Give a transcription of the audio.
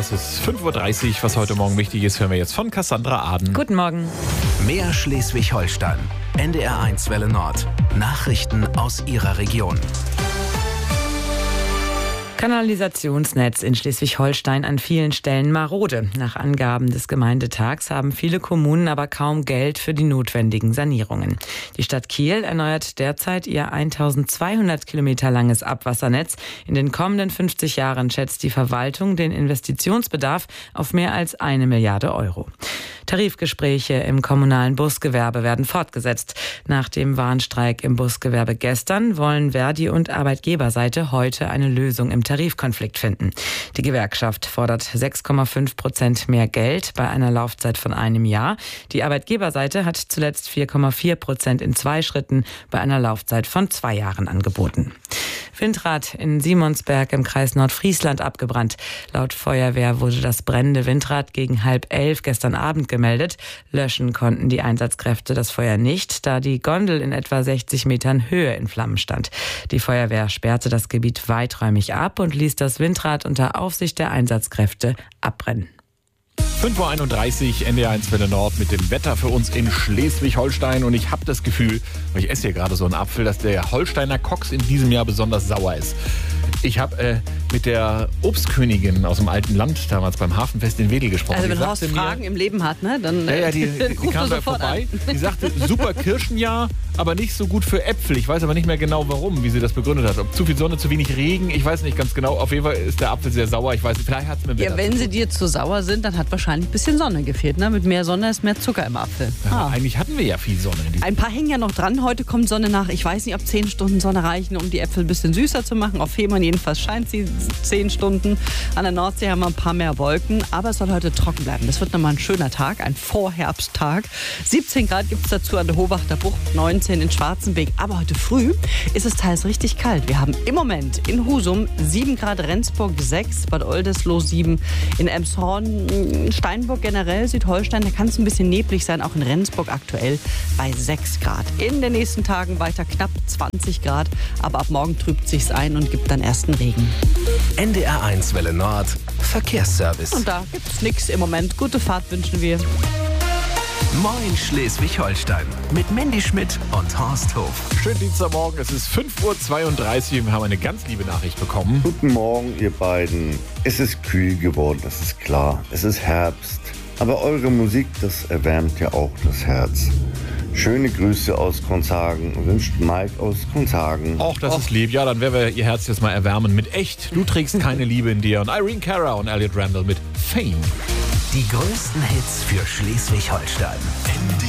Es ist 5:30 Uhr. Was heute Morgen wichtig ist, hören wir jetzt von Cassandra Aden. Guten Morgen. Mehr Schleswig-Holstein. NDR1 Welle Nord. Nachrichten aus Ihrer Region. Kanalisationsnetz in Schleswig-Holstein an vielen Stellen marode. Nach Angaben des Gemeindetags haben viele Kommunen aber kaum Geld für die notwendigen Sanierungen. Die Stadt Kiel erneuert derzeit ihr 1200 Kilometer langes Abwassernetz. In den kommenden 50 Jahren schätzt die Verwaltung den Investitionsbedarf auf mehr als 1 Milliarde Euro. Tarifgespräche im kommunalen Busgewerbe werden fortgesetzt. Nach dem Warnstreik im Busgewerbe gestern wollen Verdi und Arbeitgeberseite heute eine Lösung im Tarifkonflikt finden. Die Gewerkschaft fordert 6,5% mehr Geld bei einer Laufzeit von 1 Jahr. Die Arbeitgeberseite hat zuletzt 4,4% in 2 Schritten bei einer Laufzeit von 2 Jahren angeboten. Windrad in Simonsberg im Kreis Nordfriesland abgebrannt. Laut Feuerwehr wurde das brennende Windrad gegen 10:30 gestern Abend gemeldet. Löschen konnten die Einsatzkräfte das Feuer nicht, da die Gondel in etwa 60 Metern Höhe in Flammen stand. Die Feuerwehr sperrte das Gebiet weiträumig ab und ließ das Windrad unter Aufsicht der Einsatzkräfte abbrennen. 5:31 Uhr, NDR1 Welle Nord mit dem Wetter für uns in Schleswig-Holstein. Und ich habe das Gefühl, weil ich esse hier gerade so einen Apfel, dass der Holsteiner Koks in diesem Jahr besonders sauer ist. Ich habe mit der Obstkönigin aus dem alten Land damals beim Hafenfest in Wedel gesprochen. Also wenn Horst Fragen im Leben hat, ne? Dann die kam da vorbei. Die sagte, super Kirschenjahr, aber nicht so gut für Äpfel. Ich weiß aber nicht mehr genau warum, wie sie das begründet hat. Ob zu viel Sonne, zu wenig Regen, ich weiß nicht ganz genau. Auf jeden Fall ist der Apfel sehr sauer. Ich weiß nicht, vielleicht hat es mir Ja, wenn sie dir zu sauer sind, dann hat wahrscheinlich ein bisschen Sonne gefehlt. Ne? Mit mehr Sonne ist mehr Zucker im Apfel. Ja, eigentlich hatten wir ja viel Sonne. Ein paar hängen ja noch dran. Heute kommt Sonne nach. Ich weiß nicht, ob 10 Stunden Sonne reichen, um die Äpfel ein bisschen süßer zu machen. Auf Fehmarn jedenfalls scheint sie 10 Stunden. An der Nordsee haben wir ein paar mehr Wolken. Aber es soll heute trocken bleiben. Das wird nochmal ein schöner Tag, ein Vorherbsttag. 17 Grad gibt es dazu an der Hohwachter Bucht, 19 in Schwarzenbeek. Aber heute früh ist es teils richtig kalt. Wir haben im Moment in Husum 7 Grad, Rendsburg 6, Bad Oldesloe 7, in Elmshorn, Steinburg generell, Südholstein, da kann es ein bisschen neblig sein, auch in Rendsburg aktuell bei 6 Grad. In den nächsten Tagen weiter knapp 20 Grad, aber ab morgen trübt sich's ein und gibt dann ersten Regen. NDR1 Welle Nord, Verkehrsservice. Und da gibt's nichts im Moment. Gute Fahrt wünschen wir. Moin Schleswig-Holstein mit Mandy Schmidt und Horst Hof. Schönen Dienstagmorgen, es ist 5:32 Uhr. Wir haben eine ganz liebe Nachricht bekommen. Guten Morgen, ihr beiden. Es ist kühl geworden, das ist klar. Es ist Herbst. Aber eure Musik, das erwärmt ja auch das Herz. Schöne Grüße aus Konshagen, wünscht Mike aus Konshagen. Och, das ist lieb. Ja, dann werden wir ihr Herz jetzt mal erwärmen mit Echt. Du trägst keine Liebe in dir. Und Irene Cara und Elliot Randall mit Fame. Die größten Hits für Schleswig-Holstein.